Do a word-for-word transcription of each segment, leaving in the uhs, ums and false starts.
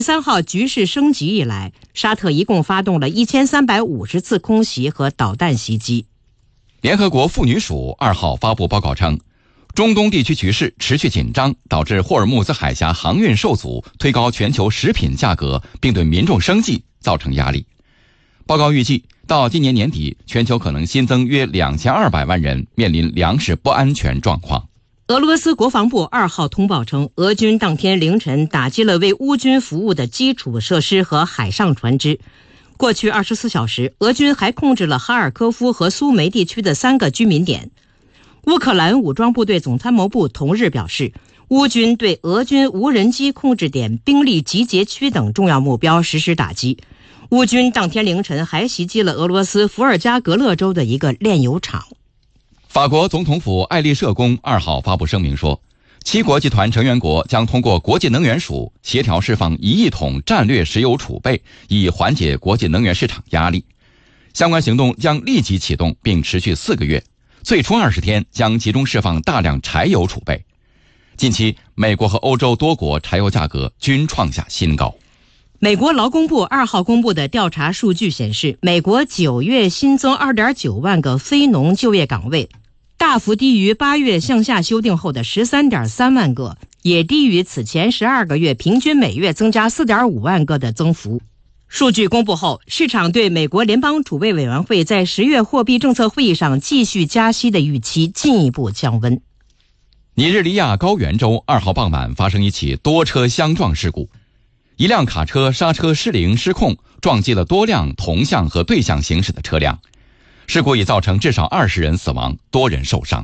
三号局势升级以来，沙特一共发动了一千三百五十次空袭和导弹袭击。 联合国妇女署二号发布报告称，中东地区局势持续紧张，导致霍尔木兹海峡航运受阻，推高全球食品价格，并对民众生计造成压力。报告预计，到今年年底，全球可能新增约两千二百万人面临粮食不安全状况。 俄罗斯国防部二号通报称，俄军当天凌晨打击了为乌军服务的基础设施和海上船只。过去二十四小时，俄军还控制了哈尔科夫和苏梅地区的三个居民点。乌克兰武装部队总参谋部同日表示，乌军对俄军无人机控制点、兵力集结区等重要目标实施打击。乌军当天凌晨还袭击了俄罗斯伏尔加格勒州的一个炼油厂。 法国总统府爱丽舍宫二号发布声明说，七国集团成员国将通过国际能源署协调释放一亿桶战略石油储备，以缓解国际能源市场压力。相关行动将立即启动，并持续四个月，最初二十天将集中释放大量柴油储备。近期，美国和欧洲多国柴油价格均创下新高。 美国劳工部二号公布的调查数据显示，美国九月新增 二点九万个非农就业岗位，大幅低于八月向下修订后的 十三点三万个，也低于此前十二个月平均每月增加 四点五万个的增幅。数据公布后，市场对美国联邦储备委员会在十月货币政策会议上继续加息的预期进一步降温。 尼日利亚高原州二号傍晚发生一起多车相撞事故，一辆卡车刹车失灵失控，撞击了多辆同向和对向行驶的车辆。事故已造成至少二十人死亡，多人受伤。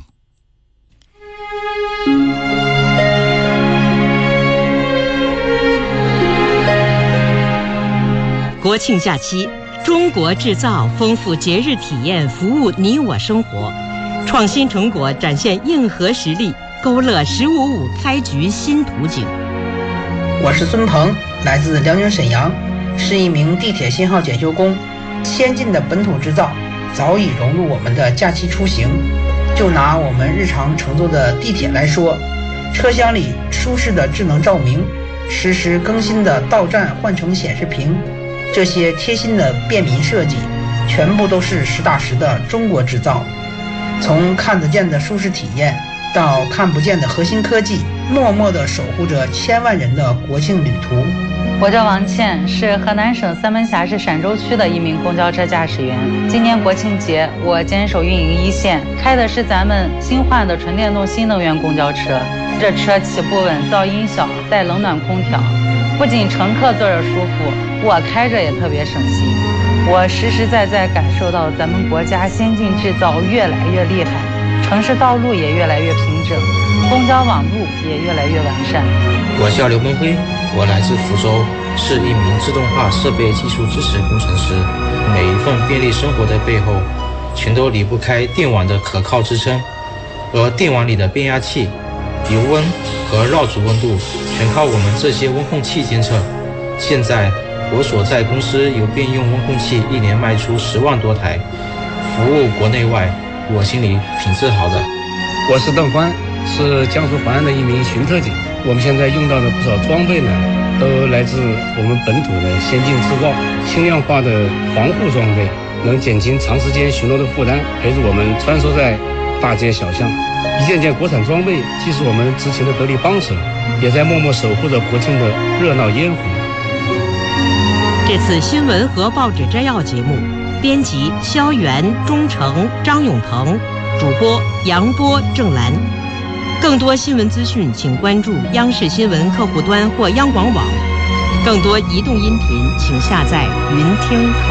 国庆假期，中国制造丰富节日体验，服务你我生活，创新成果展现硬核实力，勾勒十五五开局新图景。 我是孙鹏，来自辽宁沈阳，是一名地铁信号检修工。先进的本土制造早已融入我们的假期出行。就拿我们日常乘坐的地铁来说，车厢里舒适的智能照明，实时更新的到站换乘显示屏，这些贴心的便民设计，全部都是实打实的中国制造。从看得见的舒适体验，到看不见的核心科技，默默地守护着千万人的国庆旅途。 我叫王倩，是河南省三门峡市陕州区的一名公交车驾驶员。今年国庆节，我坚守运营一线，开的是咱们新换的纯电动新能源公交车。这车起步稳，噪音小，带冷暖空调，不仅乘客坐着舒服，我开着也特别省心。我实实在在感受到咱们国家先进制造越来越厉害，城市道路也越来越平整，公交网路也越来越完善。 我叫刘明辉，我来自福州，是一名自动化设备技术支持工程师。每一份便利生活的背后，全都离不开电网的可靠支撑，而电网里的变压器、油温和绕组温度全靠我们这些温控器监测。现在我所在公司有便用温控器一年卖出十万多台，服务国内外，我心里挺自豪的。 我是邓欢，是江苏淮安的一名巡特警。我们现在用到的不少装备呢，都来自我们本土的先进制造，轻量化的防护装备，能减轻长时间巡逻的负担，陪着我们穿梭在大街小巷。一件件国产装备既是我们执勤的得力帮手，也在默默守护着国庆的热闹烟火。 这次新闻和报纸摘要节目，编辑肖元、钟诚、张永鹏，主播杨波、郑兰。更多新闻资讯，请关注央视新闻客户端或央广网。更多移动音频，请下载云听客。